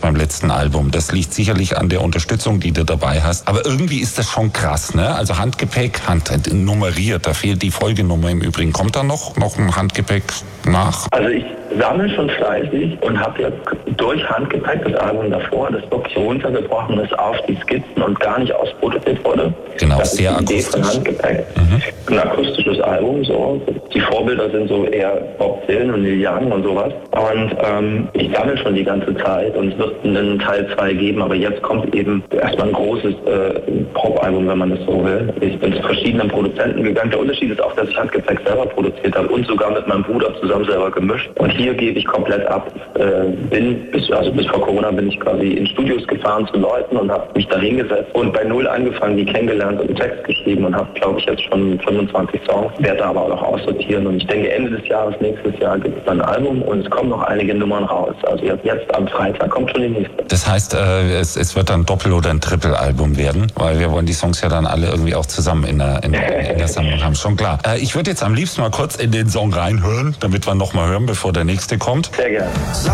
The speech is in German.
beim letzten Album. Das liegt sicherlich an der Unterstützung, die du dabei hast. Aber irgendwie ist das schon krass, ne? Also Handgepäck, nummeriert, da fehlt die Folgenummer im Übrigen. Kommt da noch ein Handgepäck nach? Also ich sammle schon fleißig und habe jetzt durch Handgepäck das Album davor, das wirklich runtergebrochen ist auf die Skizzen und gar nicht ausproduziert wurde. Genau, das sehr ist die Idee akustisch. von Handgepäck. Ein akustisches Album, so. Die Vorbilder sind so eher Bob Dylan und Neil Young und sowas. Und ich sammle schon die ganze Zeit und es wird einen Teil 2 geben, aber jetzt kommt eben erstmal ein großes Pop-Album, wenn man das so will. Ich bin zu verschiedenen Produzenten gegangen. Der Unterschied ist auch, dass ich Handgepäck selber produziert habe und sogar mit meinem Bruder zusammen selber gemischt. Und hier gebe ich komplett ab. Bis vor Corona bin ich quasi in Studios gefahren zu Leuten und habe mich da hingesetzt und bei Null angefangen, die kennengelernt und einen Text geschrieben und habe, glaube ich, jetzt schon 25 Songs, werde da aber auch noch aussortieren. Und ich denke, Ende des Jahres, nächstes Jahr gibt es ein Album und es kommen noch einige Nummern raus. Also jetzt am Freitag kommt schon die nächste. Das heißt, es wird dann Doppel- oder ein Triple-Album werden, weil wir wollen die Songs ja dann alle irgendwie auch zusammen in der Sammlung haben. Schon klar. Ich würde jetzt am liebsten mal kurz in den Song reinhören, damit wir noch mal hören, bevor der nächste kommt. Sehr gerne.